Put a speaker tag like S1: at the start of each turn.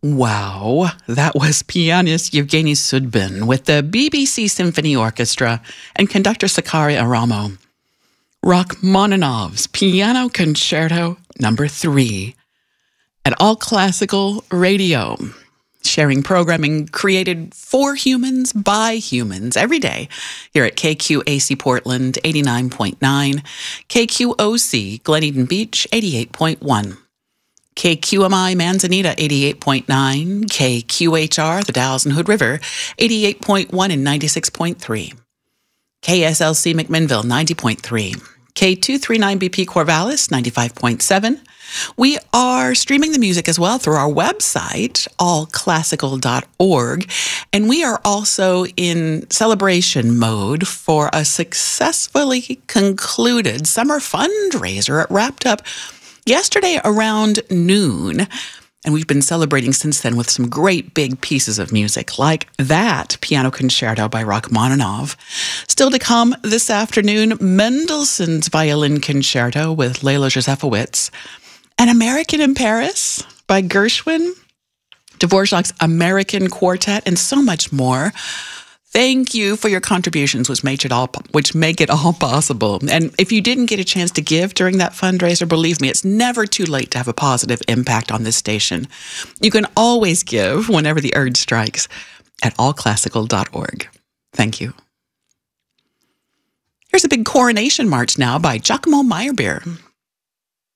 S1: Wow, that was pianist Yevgeny Sudbin with the BBC Symphony Orchestra and conductor Sakari Aramo. Rachmaninoff's Piano Concerto Number 3 at All Classical Radio, sharing programming created for humans by humans every day here at KQAC Portland 89.9, KQOC Glen Eden Beach 88.1. KQMI Manzanita 88.9, KQHR the Dalles and Hood River 88.1 and 96.3, KSLC McMinnville 90.3, K239BP Corvallis 95.7. We are streaming the music as well through our website, allclassical.org, and we are also in celebration mode for a successfully concluded summer fundraiser. It wrapped up yesterday around noon, and we've been celebrating since then with some great big pieces of music, like that piano concerto by Rachmaninoff. Still to come this afternoon, Mendelssohn's Violin Concerto with Leila Josefowitz, An American in Paris by Gershwin, Dvorak's American Quartet, and so much more. Thank you for your contributions, which make it all possible. And if you didn't get a chance to give during that fundraiser, believe me, it's never too late to have a positive impact on this station. You can always give whenever the urge strikes at allclassical.org. Thank you. Here's a big coronation march now by Giacomo Meyerbeer.